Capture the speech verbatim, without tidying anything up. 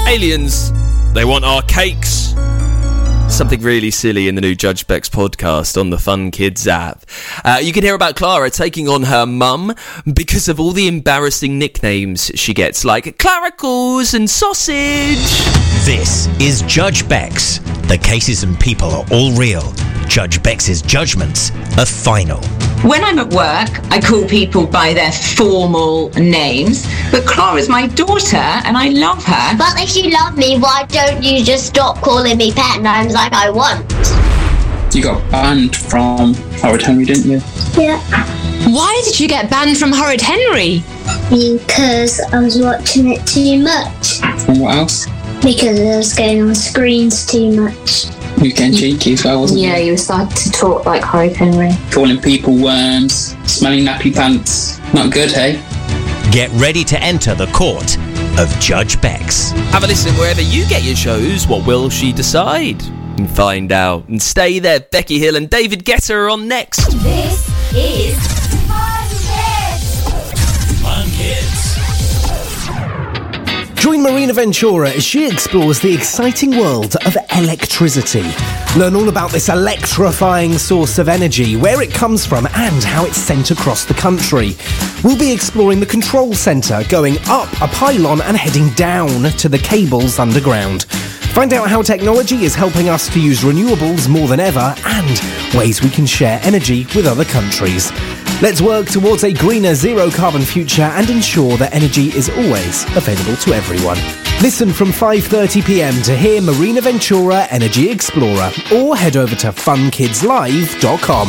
Aliens, they want our cakes. Something really silly in the new Judge Bex podcast on the Fun Kids app. Uh, you can hear about Clara taking on her mum because of all the embarrassing nicknames she gets, like Claricles and Sausage. This is Judge Bex. The cases and people are all real. Judge Bex's judgments are final. When I'm at work, I call people by their formal names, but Clara's my daughter and I love her. But if you love me, why don't you just stop calling me pet names like I want? You got banned from Horrid Henry, didn't you? Yeah. Why did you get banned from Horrid Henry? Because I was watching it too much. And what else? Because I was going on screens too much. You were getting cheeky as well, wasn't Yeah, you? you started to talk like Horrid Henry. Calling people worms, smelling nappy pants. Not good, hey? Get ready to enter the court of Judge Bex. Have a listen wherever you get your shows. What will she decide? And find out. And stay there. Becky Hill and David Guetta are on next. This is Fun Kids. Fun Kids. Join Marina Ventura as she explores the exciting world of electricity. Learn all about this electrifying source of energy, where it comes from and how it's sent across the country. We'll be exploring the control centre, going up a pylon and heading down to the cables underground. Find out how technology is helping us to use renewables more than ever and ways we can share energy with other countries. Let's work towards a greener, zero-carbon future and ensure that energy is always available to everyone. Listen from five thirty p m to hear Marina Ventura Energy Explorer, or head over to fun kids live dot com.